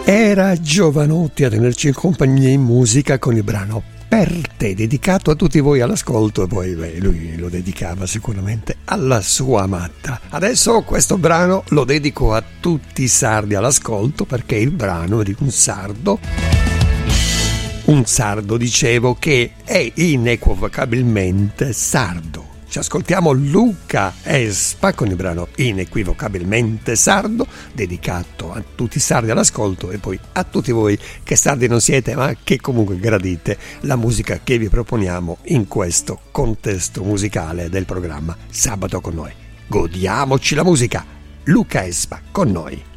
Era Jovanotti a tenerci in compagnia in musica con il brano Per te, dedicato a tutti voi all'ascolto, e poi lui lo dedicava sicuramente alla sua amata. Adesso questo brano lo dedico a tutti i sardi all'ascolto, perché il brano è di un sardo dicevo, che è inequivocabilmente sardo. Ci ascoltiamo Luca Espa con il brano Inequivocabilmente sardo, dedicato a tutti i sardi all'ascolto e poi a tutti voi che sardi non siete, ma che comunque gradite la musica che vi proponiamo in questo contesto musicale del programma Sabato con noi. Godiamoci la musica. Luca Espa con noi.